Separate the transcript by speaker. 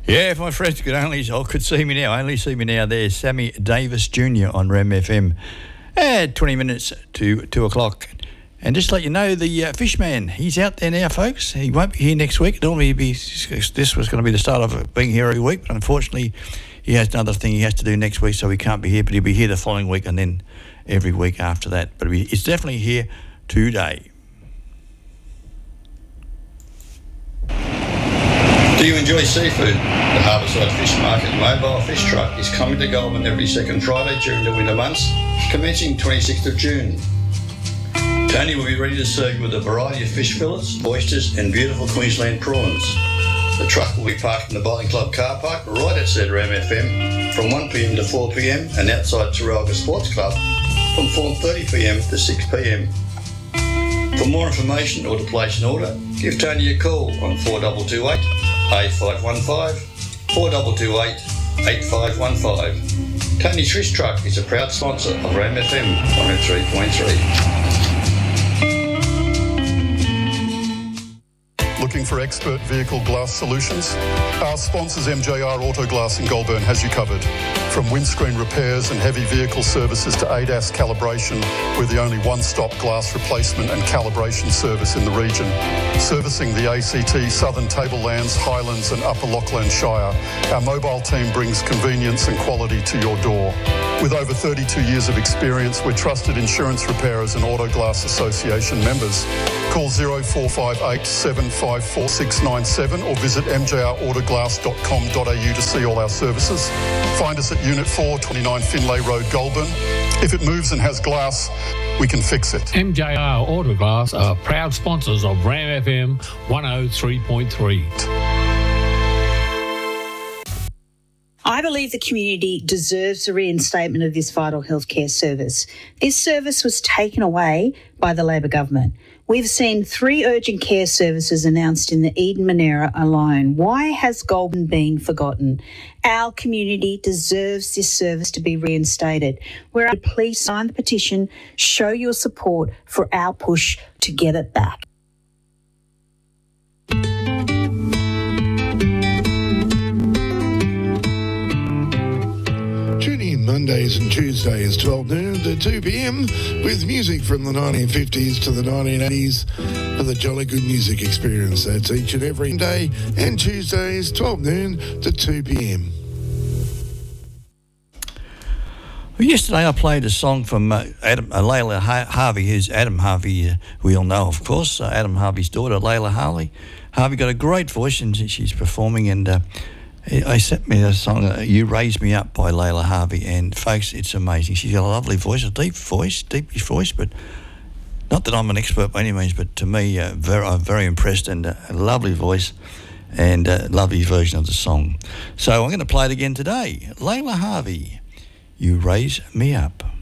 Speaker 1: Yeah, if my friends could see me now. Only see me now. There's Sammy Davis Jr. on Rem FM. 20 minutes to 2 o'clock. And just to let you know, the Fishman, he's out there now, folks. He won't be here next week. Normally this was going to be the start of being here every week, but unfortunately he has another thing he has to do next week, so he can't be here, but he'll be here the following week and then every week after that. But it's definitely here today.
Speaker 2: Do you enjoy seafood? The Harbourside Fish Market mobile fish truck is coming to Goulburn every second Friday during the winter months, commencing 26th of June. Tony will be ready to serve you with a variety of fish fillets, oysters and beautiful Queensland prawns. The truck will be parked in the Bowling Club car park right outside Ram FM from 1pm to 4pm and outside Terralga Sports Club from 4:30pm to 6pm. For more information or to place an order, give Tony a call on 4228 8515 4228 8515. Tony's Fish Truck is a proud sponsor of Ram FM 103.3.
Speaker 3: Looking for expert vehicle glass solutions? Our sponsors MJR Auto Glass in Goulburn has you covered. From windscreen repairs and heavy vehicle services to ADAS calibration, we're the only one-stop glass replacement and calibration service in the region. Servicing the ACT, Southern Tablelands, Highlands and Upper Lachlan Shire, our mobile team brings convenience and quality to your door. With over 32 years of experience, we're trusted insurance repairers and Auto Glass Association members. Call 0458 754 697 or visit mjrautoglass.com.au to see all our services. Find us at Unit 4, 29 Finlay Road, Goulburn. If it moves and has glass, we can fix it.
Speaker 4: MJR Autoglass are proud sponsors of Ram FM 103.3.
Speaker 5: I believe the community deserves a reinstatement of this vital healthcare service. This service was taken away by the Labor government. We've seen 3 urgent care services announced in the Eden Monera alone. Why has Goulburn been forgotten? Our community deserves this service to be reinstated. Please sign the petition, show your support for our push to get it back.
Speaker 6: Tune in Mondays and Tuesdays 12 noon to 2 p.m. with music from the 1950s to the 1980s for the Jolly Good Music Experience. That's each and every day and Tuesdays 12 noon to 2 p.m.
Speaker 1: Well, yesterday I played a song from Layla Harvey, who's Adam Harvey, we all know, of course, Adam Harvey's daughter, Layla Harvey. Harvey got a great voice and she's performing, and I sent me a song, You Raise Me Up by Layla Harvey, and folks, it's amazing. She's got a lovely voice, a deepish voice, but not that I'm an expert by any means, but to me, I'm very impressed, and a lovely voice and a lovely version of the song. So I'm going to play it again today. Layla Harvey, You Raise Me Up.